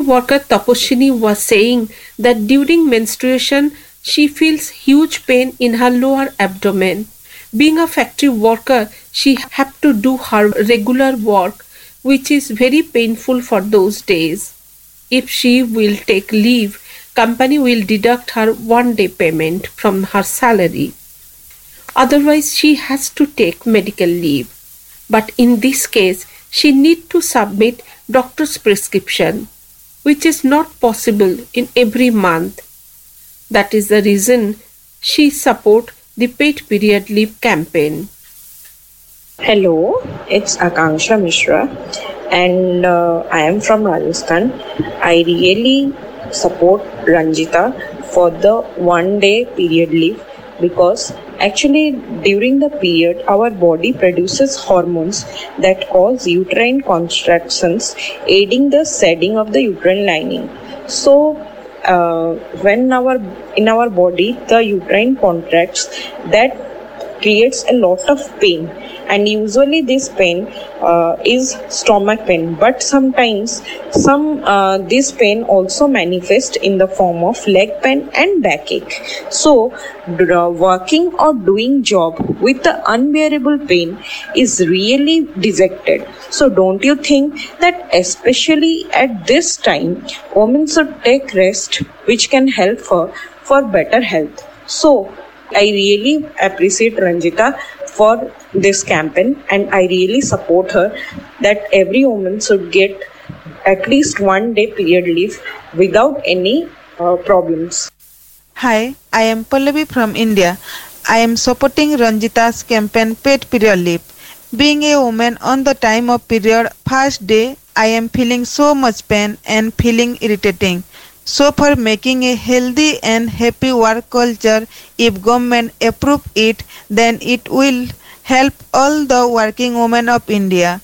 worker Taposhini was saying that during menstruation she feels huge pain in her lower abdomen. Being a factory worker, she had to do her regular work, which is very painful for those days. If she will take leave, company will deduct her 1 day payment from her salary. Otherwise, she has to take medical leave. But in this case, she need to submit doctor's prescription, which is not possible in every month. That is the reason she support the paid period leave campaign. Hello, it's Akanksha Mishra and I am from Rajasthan. I really support Ranjita for the 1 day period leave because actually during the period our body produces hormones that cause uterine contractions aiding the shedding of the uterine lining. So when in our body the uterine contracts, that creates a lot of pain, and usually this pain is stomach pain, but sometimes this pain also manifests in the form of leg pain and backache. So working or doing job with the unbearable pain is really dejected. So don't you think that especially at this time women should take rest, which can help her for better health? So I really appreciate Ranjita for this campaign, and I really support her that every woman should get at least 1 day period leave without any problems. Hi, I am Pallavi from India. I am supporting Ranjita's campaign paid period leave. Being a woman on the time of period first day, I am feeling so much pain and feeling irritating. So for making a healthy and happy work culture, if government approve it, then it will help all the working women of India.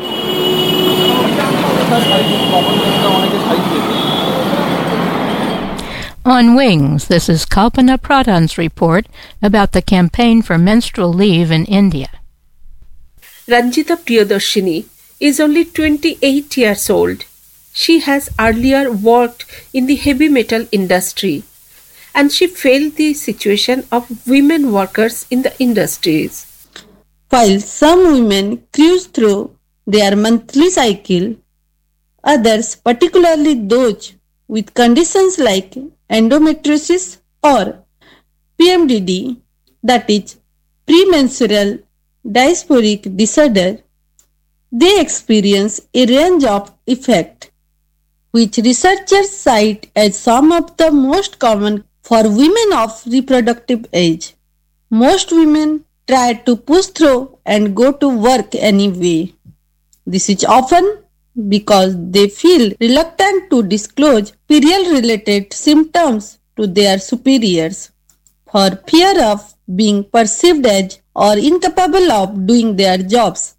On Wings, this is Kalpana Pradhan's report about the campaign for menstrual leave in India. Ranjita Priyadarshini is only 28 years old. She has earlier worked in the heavy metal industry, and she felt the situation of women workers in the industries. While some women cruise through their monthly cycle, others, particularly those with conditions like endometriosis or PMDD, that is premenstrual dysphoric disorder, they experience a range of effects which researchers cite as some of the most common for women of reproductive age. Most women try to push through and go to work anyway. This is often because they feel reluctant to disclose period-related symptoms to their superiors for fear of being perceived as or incapable of doing their jobs.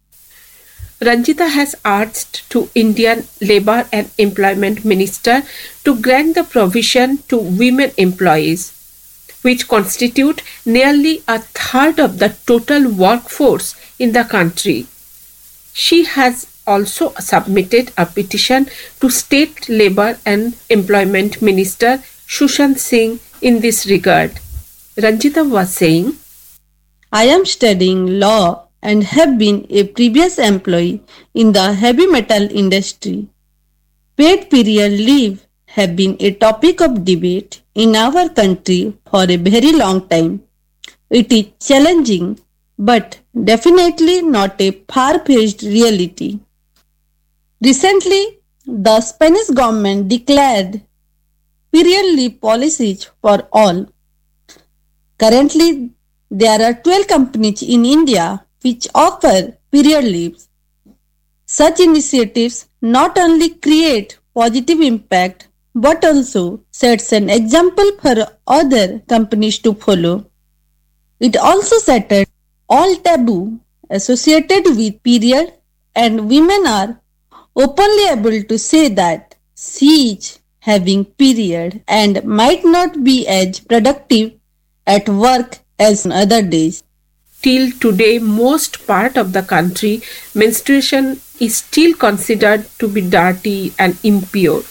Ranjita has asked to Indian Labour and Employment Minister to grant the provision to women employees, which constitute nearly a third of the total workforce in the country. She has also submitted a petition to State Labour and Employment Minister Sushant Singh in this regard. Ranjita was saying, I am studying law and have been a previous employee in the heavy metal industry. Paid period leave have been a topic of debate in our country for a very long time. It is challenging, but definitely not a far-fetched reality. Recently, the Spanish government declared period leave policies for all. Currently, there are 12 companies in India which offer period leaves. Such initiatives not only create positive impact but also sets an example for other companies to follow. It also shattered all taboo associated with period, and women are openly able to say that she is having period and might not be as productive at work as on other days. Till today, most part of the country, menstruation is still considered to be dirty and impure.